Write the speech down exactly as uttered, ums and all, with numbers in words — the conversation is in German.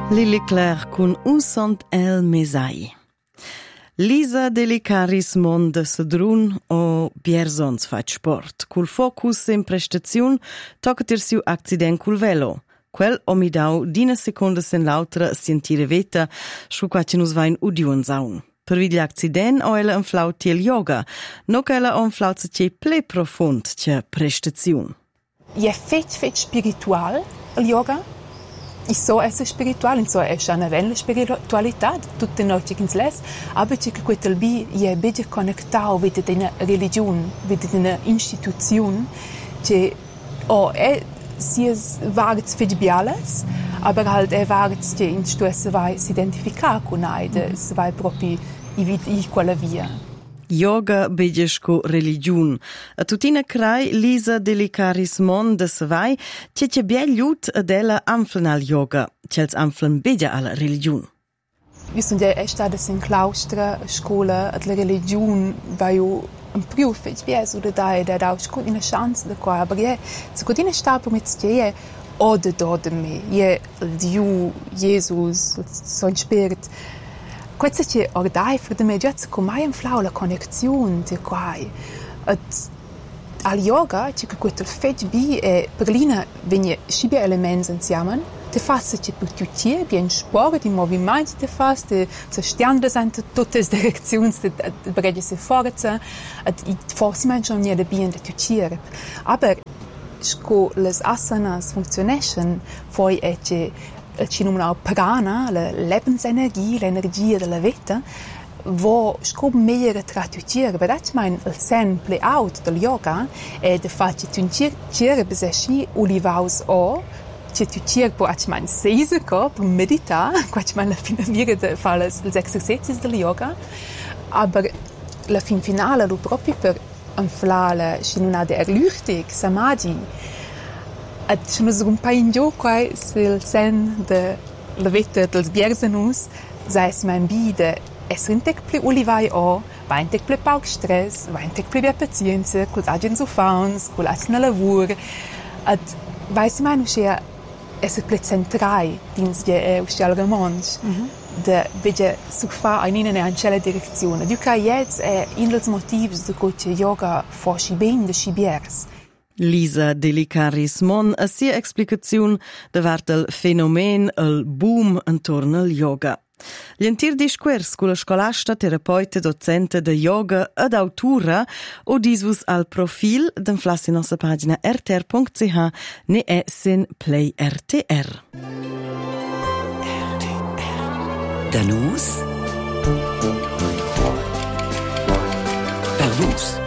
Lily Claire cun un sont el mesai. Lisa Delicaris mon de Sedrun o Biersons faig sport. Cul focus in prestaziun tocca ter siu accident cul velo. Quel omidau d'ina seconda sen l'autra sentire veta, schu quace nus vain udiun saun. Per vid l'accident o ella enflau tiel yoga, no che ella enflau ce ple profund ce prestaziun. Je fet fet spiritual il yoga. I so essere spiritual, in so è una bella spiritualità, tutte noci che les, aber che quel bi je bede connectau mit una religion, mit una instituzione che o è si es vagts fit biales, aber halt è vagts che in stuesse vai si identifica con aide, es vai proprio i vid i quella via. Yoga begesco religiun. A tutina crai Lisa Delicaris mon de Savai, che che biel jut ad ella anflen al yoga, chels anflen begia alla religiun. Io sono già stata in claustra, a scuola, ad la religiun, vai io un più fece bieso da dai, da da scuola una chance da qua, perché se continua sta per me che o de do de me, je Dio, Jesus, son spirit. Questo che ordai per me già come mai inflau la connessione di quai. At al yoga che questo fece bi e per lina venne scibe elementi insieme. Te fas che per tutti bien sport di movimenti te fas te stiando sind tutte le direzioni de brede se forza at i forse man schon nie de bien de tutti. Aber sco les asanas funzionation foi e che ci nominau prana, la lebensenergie, l'energia della vita, vo scop meglio tradurre, perché mein il sen play out del yoga e de facci tuncir cire besesci ulivaus o che tu cire po ach mein seise co per medita, quach mein la fine de fare els exercizi del yoga, aber la fin finale lo proprio per inflare scinuna de erlüchtig, samadhi. Et sono un po' in gioco sul sen de la vita dels biersenus, sais mein bide, es rintek pli ulivai o, vaintek pli pauk stress, vaintek pli bia pazienza, cul agien so fauns, cul agien a lavur, et vais mein uscia es pli centrai dins je e uscia al romansch, de vede sufa a in in ancella direzione. Du ca jetz è in dels motivs de coche yoga for schi ben de schi biers. Lisa Delicaris mon a sia explicaziun davart el fenomen el boom intorno al yoga. L'entir disquers con la scolasta, terapeuta, docente de yoga ed autura o disvus al profil d'en flassi nostra pagina r t r punct c h ne è sen play R T R. Danus per vus.